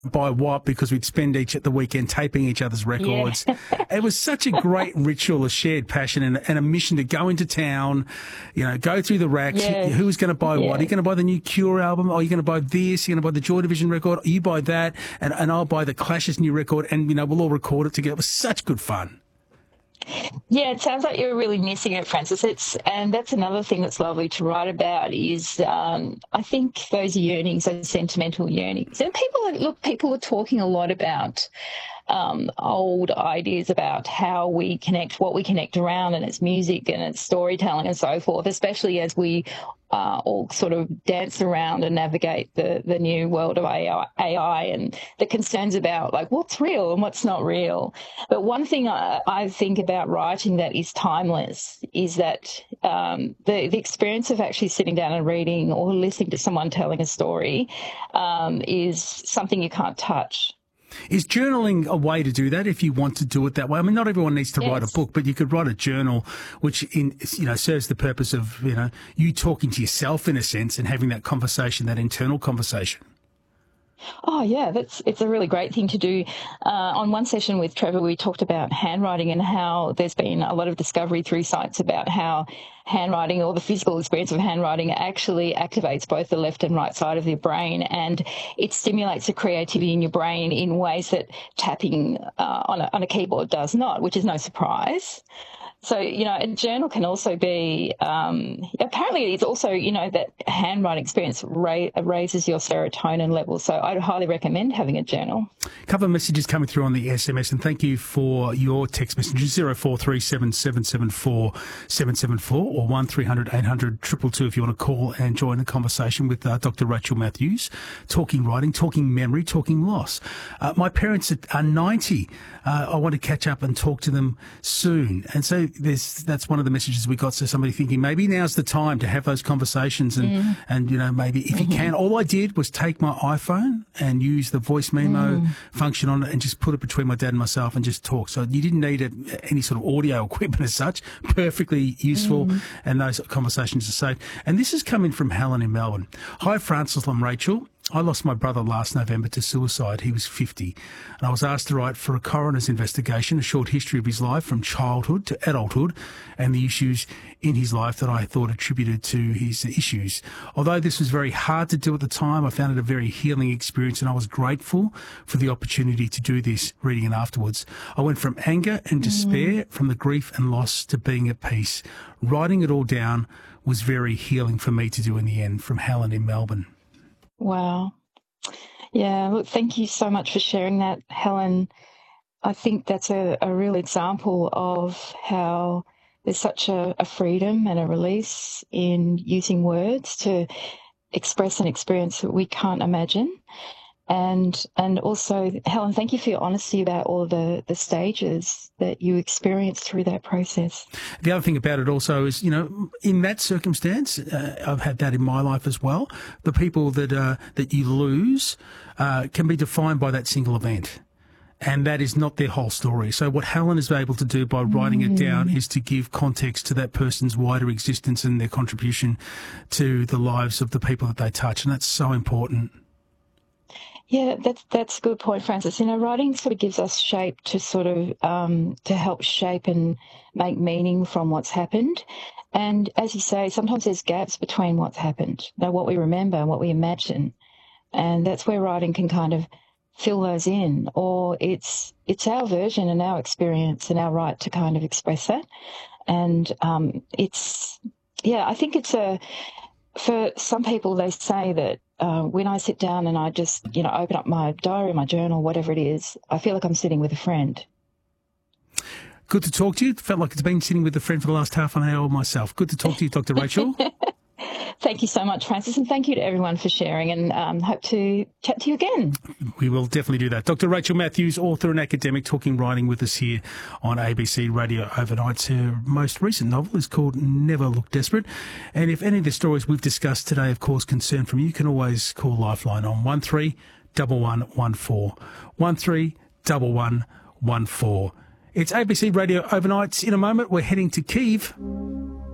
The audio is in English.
by what, because we'd spend each at the weekend taping each other's records. Yeah. It was such a great ritual, a shared passion and a mission to go into town, go through the racks. Yeah. Who was going to buy what? Are you going to buy the new Cure album? Are you going to buy this? Are you going to buy the Joy Division record? You buy that, and I'll buy the Clash's new record, and, we'll all record it together. It was such good fun. Yeah, it sounds like you're really missing it, Francis. And that's another thing that's lovely to write about is I think those yearnings, those sentimental yearnings. And people were talking a lot about old ideas about how we connect, what we connect around, and it's music and it's storytelling and so forth, especially as we all sort of dance around and navigate the new world of AI and the concerns about like what's real and what's not real. But one thing I think about writing that is timeless is that the experience of actually sitting down and reading or listening to someone telling a story is something you can't touch. Is journaling a way to do that if you want to do it that way? I mean, not everyone needs to write a book, but you could write a journal which serves the purpose of, you talking to yourself in a sense and having that conversation, that internal conversation. Oh, yeah, it's a really great thing to do. On one session with Trevor, we talked about handwriting and how there's been a lot of discovery through science about how handwriting or the physical experience of handwriting actually activates both the left and right side of your brain, and it stimulates the creativity in your brain in ways that tapping on a keyboard does not, which is no surprise. So, a journal can also be, apparently it's also, that handwriting experience raises your serotonin levels. So I'd highly recommend having a journal. A couple of messages coming through on the SMS, and thank you for your text messages, 0437 774 774 or 1300 800 222 if you want to call and join the conversation with Dr. Rachel Matthews, talking writing, talking memory, talking loss. My parents are 90. I want to catch up and talk to them soon. And so that's one of the messages we got. So somebody thinking maybe now's the time to have those conversations and maybe if you can. All I did was take my iPhone and use the voice memo function on it and just put it between my dad and myself and just talk. So you didn't need any sort of audio equipment as such. Perfectly useful, and those conversations are safe. And this is coming from Helen in Melbourne. Hi, Francis and Rachel. I lost my brother last November to suicide. He was 50. And I was asked to write for a coroner's investigation, a short history of his life from childhood to adulthood and the issues in his life that I thought attributed to his issues. Although this was very hard to do at the time, I found it a very healing experience and I was grateful for the opportunity to do this, reading it afterwards. I went from anger and despair, from the grief and loss to being at peace. Writing it all down was very healing for me to do in the end, from Helen in Melbourne. Wow. Yeah, look, thank you so much for sharing that, Helen. I think that's a real example of how there's such a freedom and a release in using words to express an experience that we can't imagine. And also, Helen, thank you for your honesty about all of the stages that you experienced through that process. The other thing about it also is, in that circumstance, I've had that in my life as well. The people that you lose can be defined by that single event. And that is not their whole story. So what Helen is able to do by writing it down is to give context to that person's wider existence and their contribution to the lives of the people that they touch. And that's so important. Yeah, that's a good point, Francis. Writing sort of gives us shape to sort of to help shape and make meaning from what's happened. And as you say, sometimes there's gaps between what's happened, what we remember and what we imagine. And that's where writing can kind of fill those in, or it's our version and our experience and our right to kind of express that. And I think it's for some people, they say that when I sit down and I just, open up my diary, my journal, whatever it is, I feel like I'm sitting with a friend. Good to talk to you. Felt like it's been sitting with a friend for the last half an hour myself. Good to talk to you, Dr. Rachel. Thank you so much, Francis, and thank you to everyone for sharing, and hope to chat to you again. We will definitely do that. Dr. Rachel Matthews, author and academic, talking writing with us here on ABC Radio Overnight. Her most recent novel is called Never Look Desperate. And if any of the stories we've discussed today, of course, concern from you, you can always call Lifeline on 131114. 131114. It's ABC Radio Overnight. In a moment, we're heading to Kyiv.